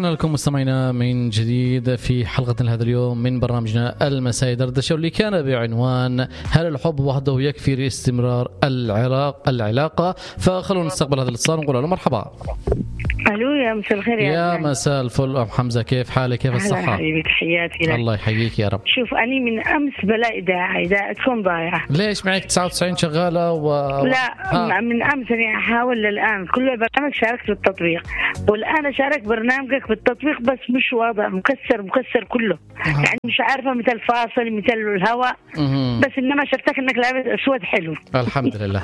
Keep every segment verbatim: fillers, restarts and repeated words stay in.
رجعنا لكم مستمعينا من جديد في حلقة هذا اليوم من برنامجنا المسائي دردشة، واللي كان بعنوان هل الحب وحده يكفي لاستمرار العلاق العلاقة. فخلونا نستقبل هذا الاتصال ونقول له مرحبا. الو يا مساء الخير يا, يا مساء الفل ام حمزة، كيف حالك؟ كيف الصحة؟ حبيبي تحياتي لك. الله يحييك يا رب. شوف أنا من أمس بلا إذاعة إذاعتكم ضايعة. ليش معك تسعة وتسعين شغالة و... لا ها. من أمس أنا أحاول للآن كل برنامج شاركت بالتطبيق، والآن أشارك برنامجك بالتطبيق بس مش واضح، مكسر مكسر كله. آه. يعني مش عارفة مثل فاصل مثل الهواء. مه. بس إنما شفتك إنك لابس أسود حلو. الحمد لله.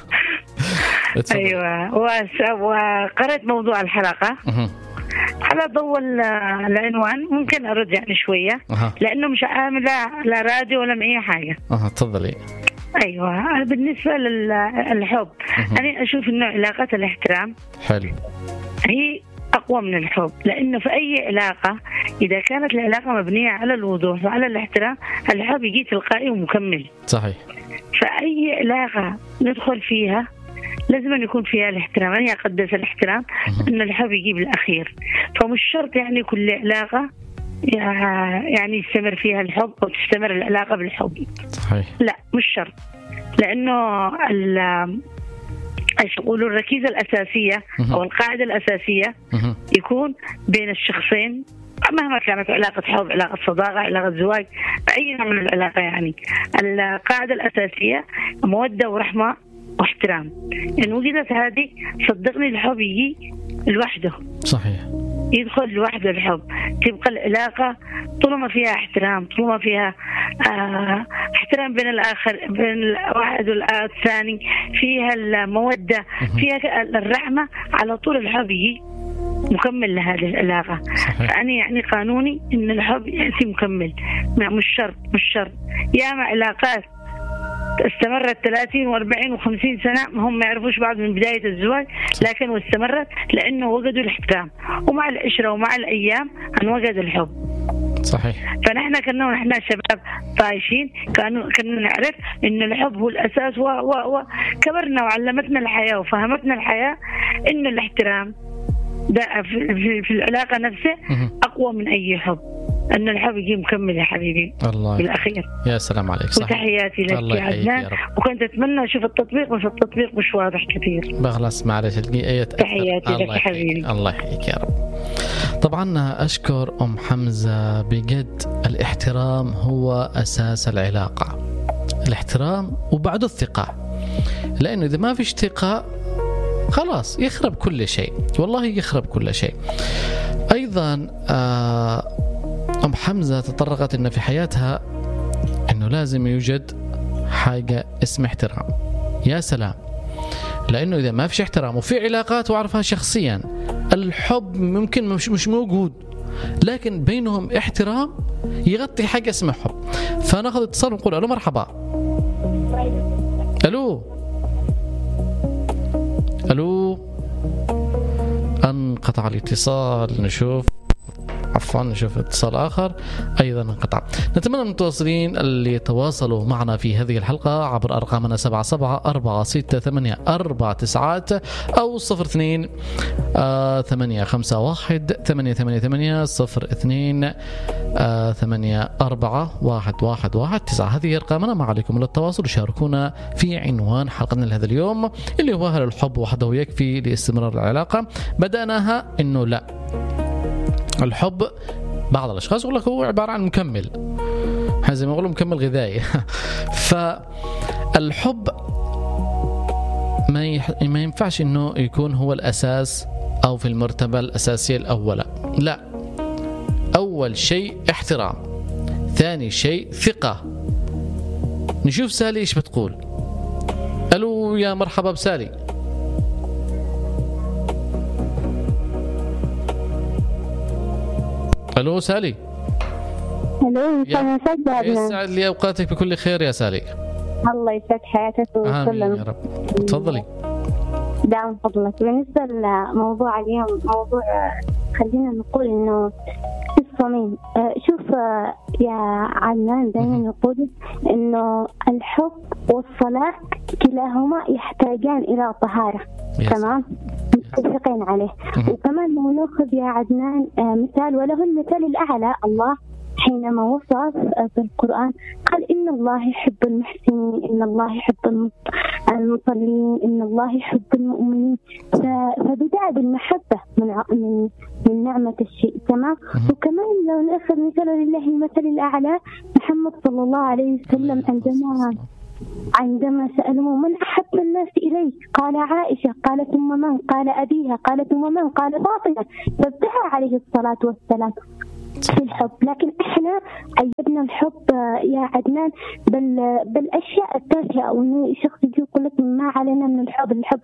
أيوة، وقرأت موضوع الحلقة. مه. على ضوء العنوان ممكن أرد يعني شوية. أه. لأنه مش عامل لا راديو ولا أي حاجة. أها تفضلي. أيوة، بالنسبة للحب أه. أنا أشوف إنه علاقة الاحترام حلو هي أقوى من الحب، لأنه في أي علاقة إذا كانت العلاقة مبنية على الوضوح وعلى الاحترام الحب يجي تلقائي ومكمل. صحيح. فأي علاقة ندخل فيها لازم أن يكون فيها الاحترام. أنا أقدس الاحترام أن الحب يجيب الأخير، فمش شرط يعني كل علاقة يعني يستمر فيها الحب أو تستمر العلاقة بالحب. صحيح. لا مش شرط، لأنه ايش يقولوا الركيزة الأساسية أو القاعدة الأساسية يكون بين الشخصين مهما كانت علاقة حب، علاقة صداقة، علاقة زواج، أي نوع من العلاقة. يعني القاعدة الأساسية مودة ورحمة واحترام. إن وجدت هذه صدقني الحب يجي لوحده. صحيح. يدخل لوحده الحب. تبقى العلاقة طول ما فيها احترام، طول ما فيها آه احترام بين الآخر، بين الواحد والثاني، فيها المودة، فيها الرحمة، على طول الحب يجي مكمل لهذه العلاقة. فأنا يعني قانوني إن الحب يأتي مكمل، مش شرط مش شرط. ياما علاقات استمرت ثلاثين وأربعين وخمسين سنة هم ما يعرفوش بعض من بداية الزواج، لكن واستمرت لأنه وجدوا الاحترام، ومع العشرة ومع الأيام انوجد الحب. صحيح. فنحن كنا نحن شباب طايشين كانوا كنا نعرف إن الحب هو الأساس، و و و كبرنا وعلمتنا الحياة وفهمتنا الحياة إن الاحترام ده في, في العلاقة نفسها أقوى من أي حب. أن الحب يجي مكمل يا حبيبي. الله بالأخير. يا سلام عليك. صح. وتحياتي لك يا عدنان، وكنت أتمنى أشوف التطبيق بس التطبيق مش واضح كثير. بخلص معلش. تحياتي لك حبيبي. الله يحييك يا رب. طبعا أشكر أم حمزة بجد. الاحترام هو أساس العلاقة، الاحترام وبعده الثقة، لأنه إذا ما فيش ثقة خلاص يخرب كل شيء، والله يخرب كل شيء. أيضا أم حمزة تطرقت إن في حياتها إنه لازم يوجد حاجة اسمها احترام. يا سلام، لأنه إذا ما فيش احترام وفي علاقات وعرفها شخصيا الحب ممكن مش, مش موجود، لكن بينهم احترام يغطي حاجة اسمها حب. فناخذ اتصال ونقول ألو مرحبا. ألو ألو انقطع الاتصال. نشوف عفوا نشوف اتصال آخر أيضا انقطع. نتمنى من المتواصلين اللي يتواصلوا معنا في هذه الحلقة عبر أرقامنا سبعة سبعة أربعة ستة ثمانية أربعة تسعات أو صفر اثنين ثمانية خمسة واحد ثمانية ثمانية ثمانية صفر اثنين ثمانية أربعة واحد واحد واحد تسعة. هذه أرقامنا. ما عليكم للتواصل وشاركونا في عنوان حلقتنا لهذا اليوم اللي هو هل الحب وحده يكفي لاستمرار العلاقة. بدأناها إنه لا، الحب بعض الأشخاص يقول لك هو عبارة عن مكمل، زي ما يقولوا مكمل غذائي. فالحب ما يح... ما ينفعش إنه يكون هو الأساس أو في المرتبة الأساسية الأولى. لا، أول شيء احترام، ثاني شيء ثقة. نشوف سالي إيش بتقول. ألو يا مرحبا بسالي. ألو سالي. ألو يسعد لي أوقاتك بكل خير يا سالي. الله يسعد حياتك ويسلم يا رب. تفضلي. دعم فضلك. بالنسبة لموضوع اليوم، موضوع خلينا نقول إنه الصميم. شوف يا عدنان، دائما نقول إنه الحب والصلاة كلاهما يحتاجان إلى طهارة. تمام. متفقين عليه. وكمان لو نأخذ يا عدنان مثال، وله المثال الأعلى، الله حينما وصف في القرآن قال إن الله يحب المحسنين، إن الله يحب المصلين، إن الله يحب المؤمنين. فبدأ بالمحبة من من من نعمة الشيء. تمام. وكمان لو نأخذ مثال لله المثل الأعلى محمد صلى الله عليه وسلم، عندما عندما سألوا من أحب الناس إليك قال عائشة، قال ثم من؟ قال أبيها، قال ثم من؟ قال فاطمة. فابتهى عليه الصلاة والسلام في الحب. لكن احنا عيبنا الحب يا عدنان بال بالاشياء التافهه، او انه شخص يجي يقول لك ما علينا من الحب الحب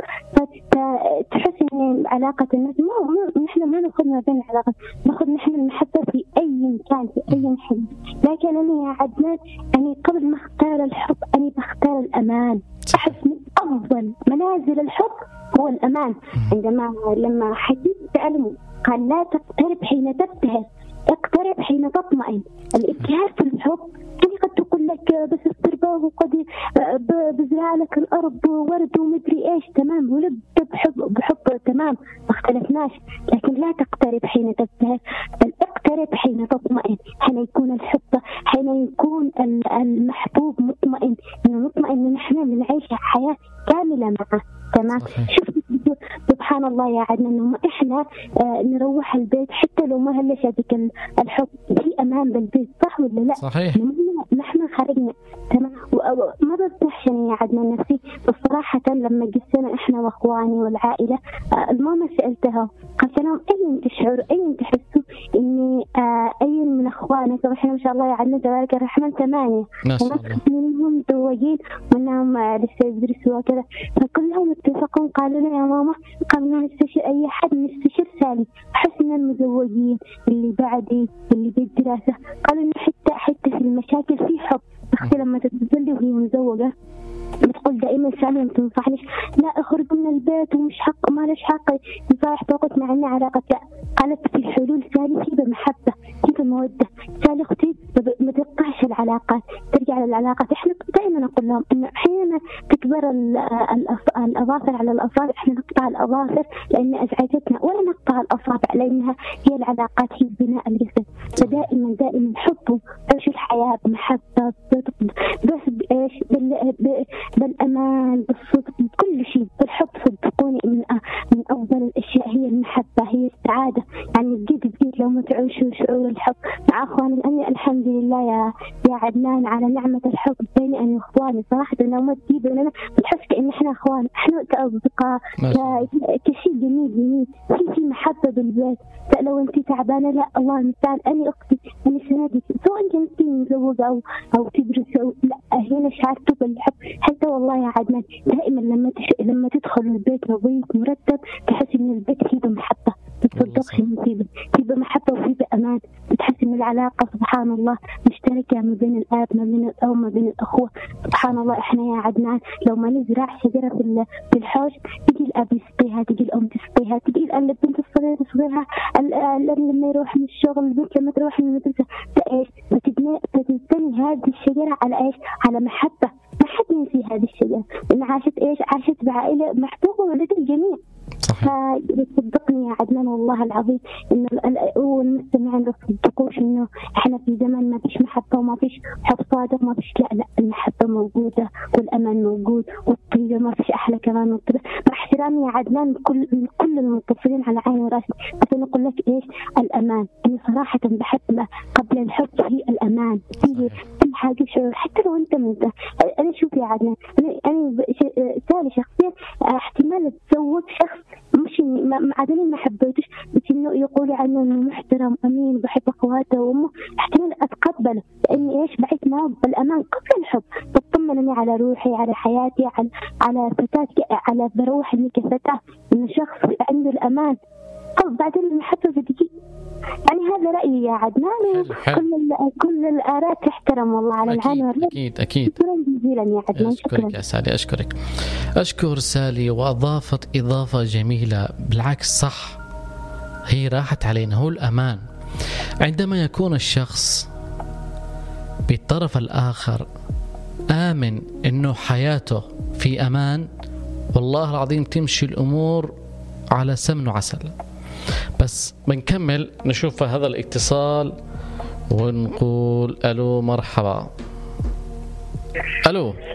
فتحس ان علاقه الناس ما نحن ما ناخذ ما بين العلاقات، ناخذ نحن المحبه في اي مكان في اي محل. لكن انا يا عدنان اني قبل ما اختار الحب اني بختار الامان. احس من افضل منازل الحب هو الامان. عندما لما حديث سأله قال لا تقترب حين تبتهج، اقترب حين تطمئن. الابتهاج في الحب يعني قد تقول لك بس استرباه وقد بزرع لك الارض ورد ومدري ايش، تمام، ولد بحب بحب تمام، ما اختلفناش. لكن لا تقترب حين تبتهج، بل اقترب حين تطمئن. حين يكون الحب، حين يكون المحبوب مطمئن، انه مطمئن ان نحن بنعيش حياه كامله معه. تمام. شوف سبحان الله يا عدنان، انه احنا آه نروح البيت حتى لو ما هلش هذيك الحب في امان بالبيت، صح ولا لا؟ صحيح. نحن خرجنا تمام. وما بتحشني يا عدنان نفسي بصراحه لما قسنا احنا واخواني والعائله، آه الماما سالتها قالت لهم اين تشعر اين تحسوا اني آه اين من اخوانك؟ واحنا ما شاء الله يا عدنان تبارك الرحمن ثمانيه، منهم متزوجين ومنهم آه لسه يدرسوا وكذا، فكلهم اتفقوا قالوا لنا يا ماما قبل نستشير أي حد نستشير سالي، حسنا المزوجين اللي بعدي اللي بالدراسة قالوا إنه حتى حتى في المشاكل في حب. أختي لما تتزوج وهي مزوجة بتقول دائما سالي ما تنصحنيش لا أخرج من البيت ومش حق ما ليش حق نصايح توقف مع إني علاقة، لا قالت في حلول سالي في بمحبة في بمودة. سالي أختي ما تقطعش العلاقات، ترجع للعلاقات. إحنا دائما نقول لهم إنه أحيانا تكبر الأظافر على الأصابع، إحنا نقطع الأظافر لأن أزعجتنا، ولا نقطع الأصابع لأنها هي العلاقات هي بناء الجسد. فدائما دائما حبوا عيش الحياة بمحبة بصدق، بس بإيش بال بالأمان بالصدق بكل شيء. بالحب صدقوني من من أفضل الأشياء هي المحبة، هي السعادة. يعني جد جد لو ما تعيشوا شعور الحب مع أخواني، لأني الحمد لله يا يا عدنان على نعمة الحب بيني أنا وأخواني. صراحة لو ما تجيب لنا بتحس كأن إحنا أخوان، إحنا كأصدقاء كشيء جميل جميل في في محبة بالبيت. لو أنت تعبانة لا الله المستعان أنا أختي أنا سندك، سواء كنت مزوجة أو أو تدرس أو لا، هنا شعرت بالحب. حتى والله يا عدنان دائما لما تش... لما تدخل البيت نظيف مرتب تحس إن البيت فيه محبة، تصدقش إن فيه فيه محبة وفيه أمان. بتحس إن العلاقة سبحان الله مشتركة ما بين الآب ما بين الأم ما بين الأخوة. سبحان الله إحنا يا عدنان لو ما نزرع شجرة في في الحوش تجي الأب يسقيها، تجي الأم تسقيها، تجي البنت الصغيرة تصغيرها، لما يروح من الشغل البنت لما تروح من المدرسة إيش فتبني هذه الشجرة على إيش؟ على محبة. ما حد ينسي هذه الشجرة لأن عاشت إيش؟ عاشت بعائلة محبوبة ولد الجميع. فصدقني يا عدنان والله العظيم إنه والمستمعين يصدقوش إنه إحنا في زمان ما فيش محبة وما فيش حب صادق ما فيش، لا لا المحبة موجودة والأمان موجود والطيبة ما فيش أحلى كمان من الطيبة. مع احترامي يا عدنان كل كل المتصلين على عيني وراسي، بس أقول لك إيش الأمان. أنا صراحة بحب قبل الحب هي الأمان، هي كل حاجة شعور. حتى لو أنت من أنا شوف يا عدنان أنا أنا سالي شخصيا احتمال تزوج شخص مش عدنان ما حبيتش بس إنه يقولوا عنه إنه محترم أمين بحب أخواته وأمه، احتمال أتقبله لأني إيش بعيد معه بالأمان قبل الحب. تطمنني على روحي على حياتي على على فتاتي على بروح إني كفتاة إنه شخص عنده الأمان. طب بعدين المحبة بتجي. يعني هذا رأيي يا عدنان. كل كل الآراء تحترم والله على العين والرأي. أكيد أكيد. شكرا جزيلا يا عدنان. أشكرك يا سالي، أشكرك. أشكر سالي وأضافت إضافة جميلة بالعكس صح، هي راحت علينا هو الأمان. عندما يكون الشخص بالطرف الآخر آمن إنه حياته في أمان، والله العظيم تمشي الأمور على سمن وعسل. بس بنكمل نشوف هذا الاتصال ونقول ألو مرحبا. ألو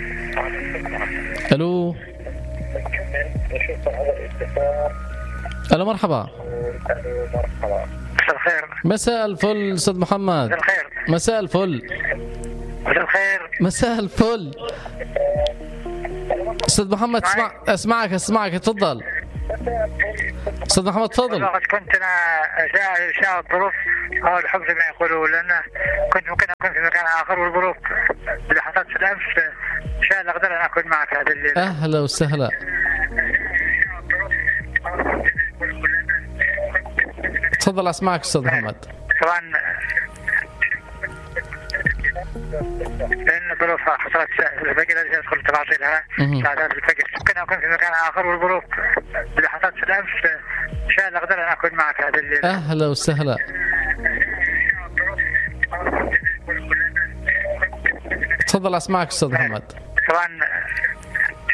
ألو ألو مرحبا. مساء الخير. مساء الفل أستاذ محمد. مساء الخير. مساء الفل. مساء الخير. مساء الفل أستاذ محمد. اسمع اسمعك اسمعك تفضل أستاذ محمد تفضل. كنت أنا شاء شاء الظروف أو الحب زي ما يقولوا، لأن كنت ممكن أكون في مكان آخر والظروف اللي حصلت في الأمس شاء أقدر أن أكون معك هذا الليل. أهلا وسهلا. تفضل أسمعك أستاذ محمد. طبعا لأن الظروف حصلت الفجر الذي يدخل تفاصيلها ساعات الفجر، ممكن أكون في مكان آخر والظروف اللي حصلت في الأمس شاء أقدر أن أكون معك هذا الليل. أهلا وسهلا. تفضل أسمعك أستاذ محمد. طبعا